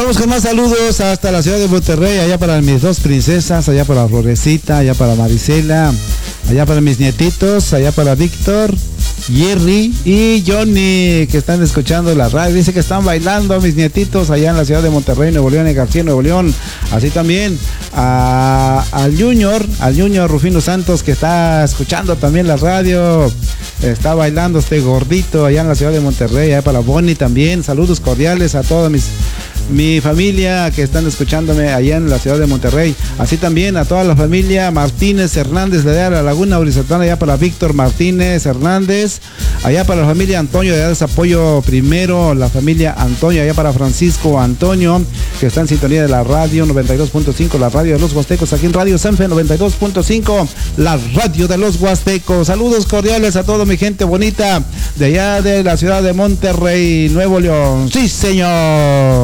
Vamos con más saludos hasta la ciudad de Monterrey, allá para mis dos princesas, allá para Florecita, allá para Marisela, allá para mis nietitos, allá para Víctor, Jerry y Johnny, que están escuchando la radio. Dice que están bailando mis nietitos allá en la ciudad de Monterrey, Nuevo León, en García, Nuevo León. Así también al Junior Rufino Santos, que está escuchando también la radio. Está bailando este gordito allá en la ciudad de Monterrey, allá para Bonnie también. Saludos cordiales a toda mi familia que están escuchándome allá en la ciudad de Monterrey. Así también a toda la familia Martínez Hernández de la Laguna Horizontal, allá para Víctor Martínez Hernández, allá para la familia Antonio de Desapoyo Primero, la familia Antonio, allá para Francisco Antonio, que está en sintonía de la radio 92.5, la radio de los Huastecos, aquí en Radio Sanfe 92.5, la radio de los Huastecos. Saludos cordiales a toda mi gente bonita de allá de la ciudad de Monterrey, Nuevo León. Sí, señor.